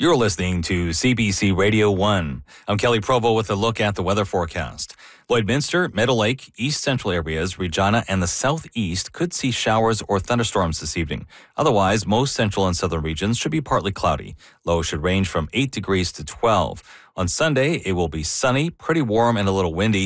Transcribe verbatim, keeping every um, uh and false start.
You're listening to C B C Radio one. I'm Kelly Provo with a look at the weather forecast. Lloydminster, Meadow Lake, east central areas, Regina, and the southeast could see showers or thunderstorms this evening. Otherwise, most central and southern regions should be partly cloudy. Lows should range from eight degrees to twelve. On Sunday, it will be sunny, pretty warm, and a little windy.